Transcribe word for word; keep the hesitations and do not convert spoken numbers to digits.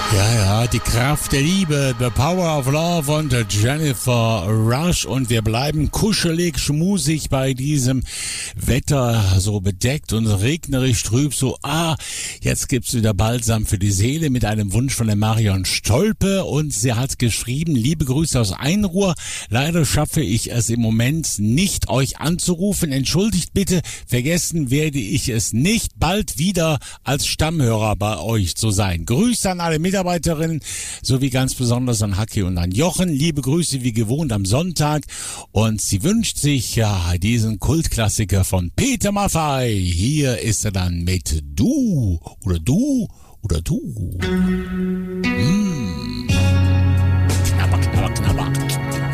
Ja, ja, die Kraft der Liebe, The Power of Love und Jennifer Rush, und wir bleiben kuschelig, schmusig bei diesem Wetter, so bedeckt und regnerisch trüb, so, ah, jetzt gibt's wieder Balsam für die Seele mit einem Wunsch von der Marion Stolpe, und sie hat geschrieben: liebe Grüße aus Einruhr, leider schaffe ich es im Moment nicht, euch anzurufen, entschuldigt bitte, vergessen werde ich es nicht, bald wieder als Stammhörer bei euch zu sein. Grüße an alle Mitarbeiter, Mitarbeiterinnen, sowie ganz besonders an Hacki und an Jochen. Liebe Grüße wie gewohnt am Sonntag. Und sie wünscht sich ja diesen Kultklassiker von Peter Maffay. Hier ist er dann mit Du oder Du oder Du. Mmh. Knabber, knabber, knabber.